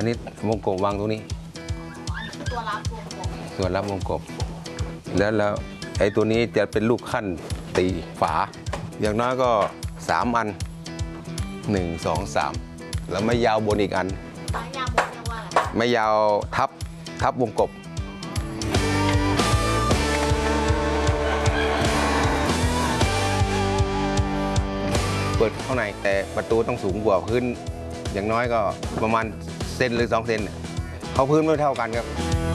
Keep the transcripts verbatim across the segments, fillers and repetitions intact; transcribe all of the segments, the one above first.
นนี้วงกบวางตรงนี้อันนี้คือตัวรับวงกบส่วนรับวงกบแล้วแล้วไอ้ตัวนี้จะเป็นลูกขั้นตีฝาอย่างน้อยก็สามอันหนึ่งสองสามแล้วไม่ยาวบนอีกอันไม้ยาวบนเรียกว่าอะไรไม่ยาวทับทับวงกบเปิดข้างในแต่ประตูต้องสูงกว่าพื้นอย่างน้อยก็ประมาณเซนหรือสองเซนเขาพื้นไม่เท่ากันครับ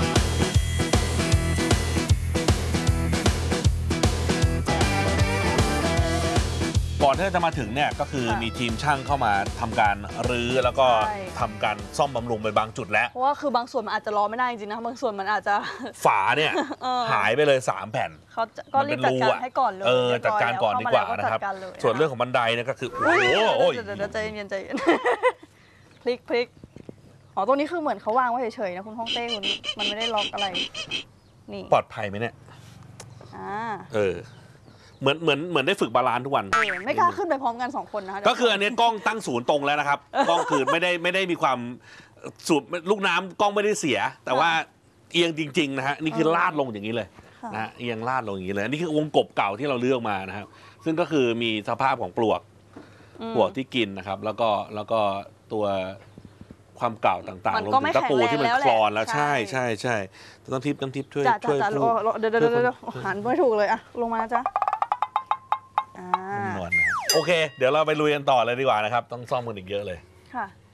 ก่อนที่จะมาถึงเนี่ยก็คือมีทีมช่างเข้ามาทำการรื้อแล้วก็ทำการซ่อมบำรุงไปบางจุดแล้วเพราะว่าคือบางส่วนมันอาจจะรอไม่ได้จริงๆนะบางส่วนมันอาจจะฝาเนี่ยหายไปเลยสามแผ่นเขาก็รีบจัดการให้ก่อนเลยเออจัดการก่อนดีกว่านะครับส่วนเรื่องของบันไดเนี่ยก็คือโอ้โหเดี๋ยวใจเย็นใจเย็นพลิกพลิกอ๋อตรงนี้คือเหมือนเขาวางไว้เฉยๆนะคุณฮ่องเต้คุณมันไม่ได้ล็อกอะไรนี่ปลอดภัยไหมเนี่ยอ่าเออเหมือนเหมือนเหมือนได้ฝึกบาลานซ์ทุกวันไม่กล้าขึ้นไปพร้อมกันสองคนนะคะก็คืออันนี้กล้องตั้งศูนย์ตรงแล้วนะครับกล้องคือไม่ได้ไม่ได้มีความสูบลูกน้ำกล้องไม่ได้เสียแต่ว่าเอียงจริงๆนะฮะนี่คือลาดลงอย่างนี้เลยนะฮะเอียงลาดลงอย่างนี้เลยนี่คือวงกบเก่าที่เราเลือกมานะครับซึ่งก็คือมีสภาพของปลวกปลวกที่กินนะครับแล้วก็แล้วก็ตัวความเก่าต่างๆรวมถึงตะปูที่มันคลอนแล้วใช่ใช่ใช่ต้องทิพย์ต้องทิพย์ช่วยช่วยลูกเดี๋ยวเดี๋ยวหันไม่ถูกเลยอะลงมาจ้ะนวลนะโอเคเดี๋ยวเราไปลุยกันต่อเลยดีกว่านะครับต้องซ่อมกันอีกเยอะเลยค่ะ